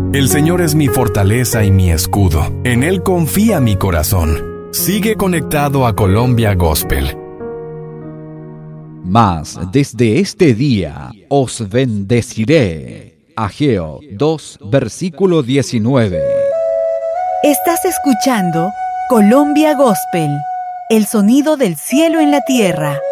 El Señor es mi fortaleza y mi escudo. En Él confía mi corazón. Sigue conectado a Colombia Gospel. Mas desde este día os bendeciré. Ageo 2, versículo 19. Estás escuchando Colombia Gospel, el sonido del cielo en la tierra.